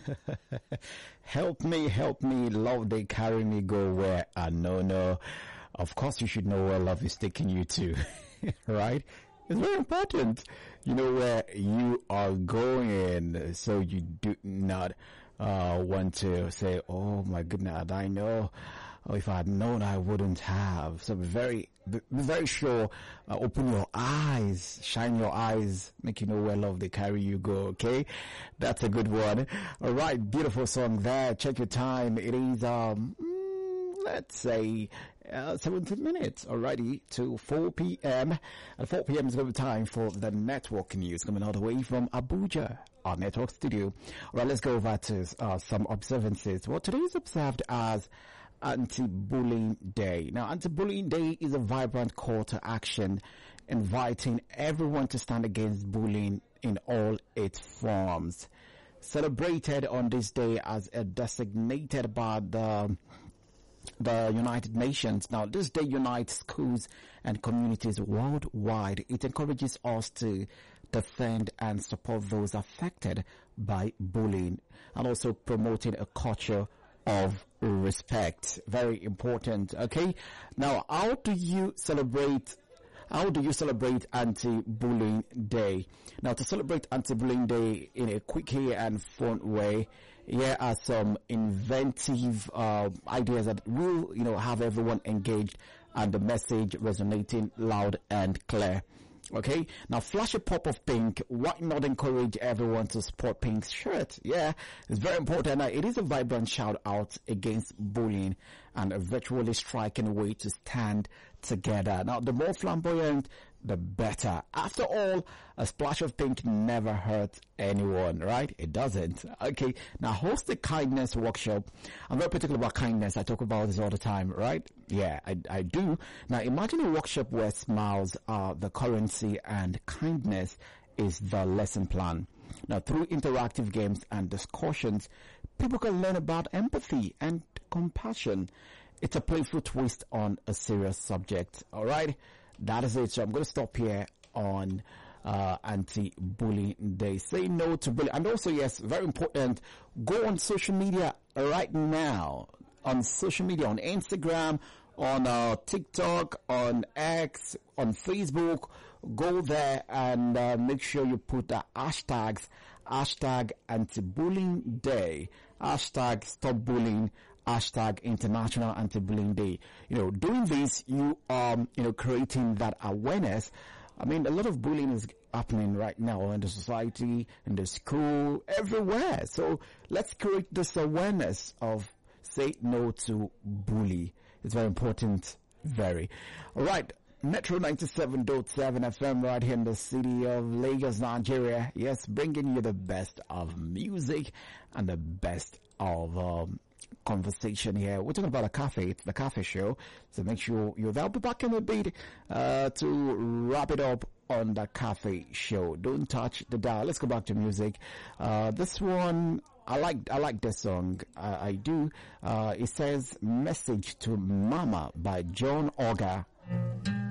Help me, love they carry me go where I know no. Of course you should know where love is taking you to, right? It's very important. You know where you are going, so you do not want to say, oh my goodness, I know. Oh, if I had known, I wouldn't have. So be very sure. Open your eyes, shine your eyes, make you know where love they carry you go. Okay, that's a good one. All right, beautiful song there. Check your time. It is let's say 17 minutes already to 4 p.m. At 4 p.m. is going to be time for the network news coming all the way from Abuja, our network studio. All right, let's go over to some observances. Well, today is observed as Anti-Bullying Day. Now, Anti-Bullying Day is a vibrant call to action inviting everyone to stand against bullying in all its forms. Celebrated on this day as a designated by the United Nations. Now, this day unites schools and communities worldwide. It encourages us to defend and support those affected by bullying and also promoting a culture of respect. Very important. Okay. Now, how do you celebrate Anti-Bullying Day? Now, to celebrate Anti-Bullying Day in a quickie and fun way, here are some inventive ideas that will, have everyone engaged and the message resonating loud and clear. Okay, now flash a pop of pink. Why not encourage everyone to sport pink shirt? Yeah, it's very important. It is a vibrant shout out against bullying and a virtually striking way to stand together. Now, the more flamboyant, the better. After all, a splash of pink never hurts anyone, right? It doesn't. Okay, now host a kindness workshop. I'm very particular about kindness. I talk about this all the time, right? Yeah, I do. Now, imagine a workshop where smiles are the currency and kindness is the lesson plan. Now, through interactive games and discussions, people can learn about empathy and compassion. It's a playful twist on a serious subject, all right? That is it. So I'm going to stop here on Anti-Bullying Day. Say no to bullying. And also, yes, very important, go on social media right now. On social media, on Instagram, on TikTok, on X, on Facebook. Go there and make sure you put the hashtags, hashtag Anti-Bullying Day, hashtag Stop Bullying, hashtag International Anti-Bullying Day. Doing this, you are, creating that awareness. I mean, a lot of bullying is happening right now in the society, in the school, everywhere. So let's create this awareness of say no to bully. It's very important. Very. All right. Metro 97.7 FM right here in the city of Lagos, Nigeria. Yes, bringing you the best of music and the best of conversation here. We're talking about a cafe. It's the cafe show. So make sure you're there. I'll be back in a bit to wrap it up on the cafe show. Don't touch the dial. Let's go back to music. This one, I like this song. I do. It says Message to Mama by John Auger.